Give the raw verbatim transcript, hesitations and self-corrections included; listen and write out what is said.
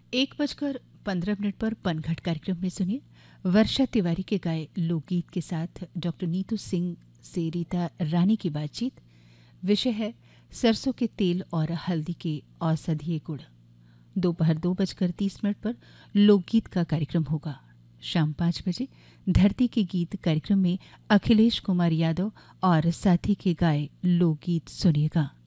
एक बजकर पंद्रह मिनट पर पनघट कार्यक्रम में सुनिए वर्षा तिवारी के गाए लोकगीत के साथ डॉक्टर नीतू सिंह से रीता रानी की बातचीत। विषय है सरसों के तेल और हल्दी के औषधीय गुण। दोपहर दो बजकर तीस मिनट पर लोकगीत का कार्यक्रम होगा। शाम पाँच बजे धरती के गीत कार्यक्रम में अखिलेश कुमार यादव और साथी के गाए लोकगीत सुनिएगा।